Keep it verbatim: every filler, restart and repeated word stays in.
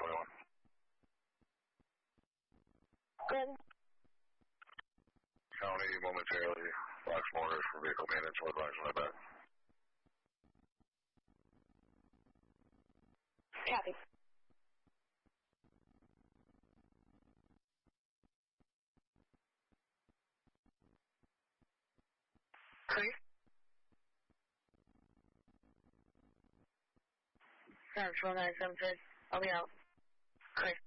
twenty-one. Good. County momentarily. Box orders for vehicle maintenance. What advice on that back? Copy. Clear. Seven four nine seven six. I'll be out. Clear.